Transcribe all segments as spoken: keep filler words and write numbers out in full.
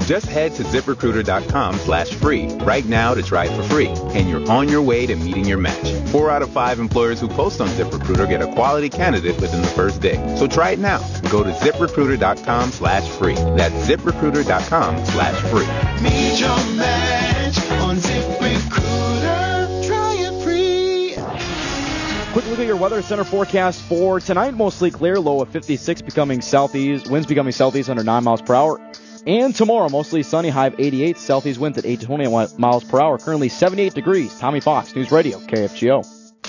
Just head to ZipRecruiter.com slash free right now to try it for free, and you're on your way to meeting your match. Four out of five employers who post on ZipRecruiter get a quality candidate within the first day. So try it now. Go to ZipRecruiter.com slash free. That's ZipRecruiter.com slash free. Meet your match on ZipRecruiter. Try it free. Quick look at your Weather Center forecast for tonight. Mostly clear, low of fifty-six, becoming southeast, winds becoming southeast under nine miles per hour. And tomorrow, mostly sunny, high of eighty-eight, southeast winds at eight to twenty miles per hour. Currently seventy-eight degrees. Tommy Fox, News Radio, K F G O.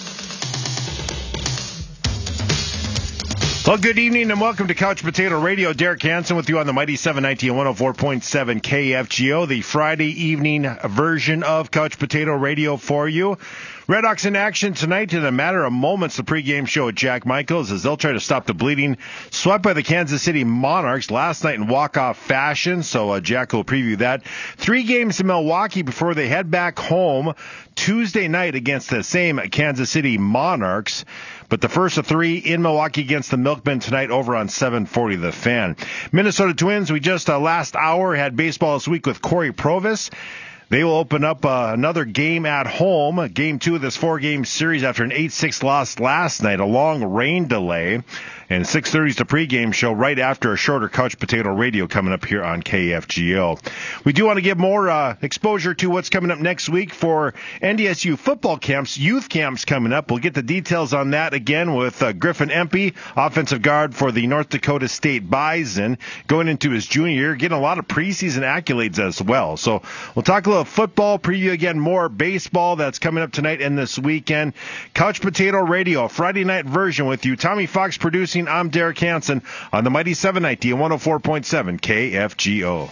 Well, good evening and welcome to Couch Potato Radio. Derek Hansen with you on the Mighty seven ninety and one oh four point seven K F G O, the Friday evening version of Couch Potato Radio for you. Redhawks in action tonight in a matter of moments. The pregame show at Jack Michaels as they'll try to stop the bleeding. Swept by the Kansas City Monarchs last night in walk-off fashion, so uh, Jack will preview that. Three games in Milwaukee before they head back home Tuesday night against the same Kansas City Monarchs. But the first of three in Milwaukee against the Milkmen tonight over on seven forty The Fan. Minnesota Twins, we just uh, last hour had baseball this week with Corey Provis. They will open up uh, another game at home, game two of this four-game series after an eight six loss last night, a long rain delay. And six thirty is the pregame show right after a shorter Couch Potato Radio coming up here on K F G O. We do want to give more uh, exposure to what's coming up next week for N D S U football camps, youth camps coming up. We'll get the details on that again with uh, Griffin Empey, offensive guard for the North Dakota State Bison, going into his junior year, getting a lot of preseason accolades as well. So we'll talk a little football, preview again more baseball that's coming up tonight and this weekend. Couch Potato Radio, Friday night version with you. Tommy Fox producing. I'm Derek Hansen on the Mighty seven ninety and one oh four point seven K F G O.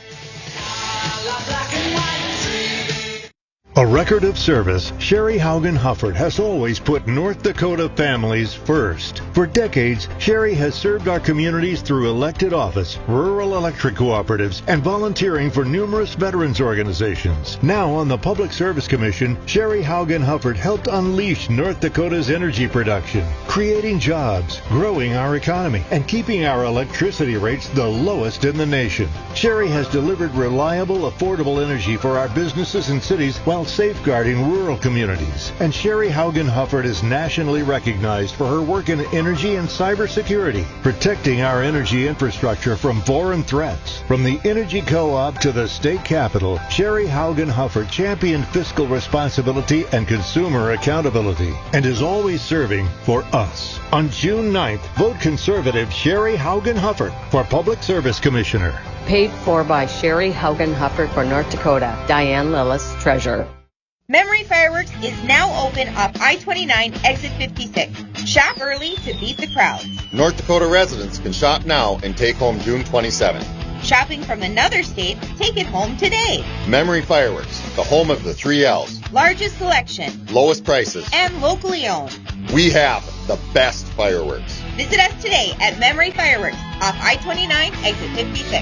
A record of service, Sherry Haugen Hufford has always put North Dakota families first. For decades, Sherry has served our communities through elected office, rural electric cooperatives, and volunteering for numerous veterans organizations. Now on the Public Service Commission, Sherry Haugen Hufford helped unleash North Dakota's energy production, creating jobs, growing our economy, and keeping our electricity rates the lowest in the nation. Sherry has delivered reliable, affordable energy for our businesses and cities while safeguarding rural communities. And Sherry Haugen Hufford is nationally recognized for her work in energy and cybersecurity, protecting our energy infrastructure from foreign threats. From the Energy Co-op to the state capitol, Sherry Haugen Hufford championed fiscal responsibility and consumer accountability, and is always serving for us. On June ninth, vote conservative Sherry Haugen Hufford for Public Service Commissioner. Paid for by Sherry Haugen Hufford for North Dakota. Diane Lillis, Treasurer. Memory Fireworks is now open off I twenty-nine, exit fifty-six. Shop early to beat the crowds. North Dakota residents can shop now and take home June twenty-seventh. Shopping from another state, take it home today. Memory Fireworks, the home of the three L's. Largest selection, lowest prices, and locally owned. We have the best fireworks. Visit us today at Memory Fireworks off I twenty-nine, exit fifty-six.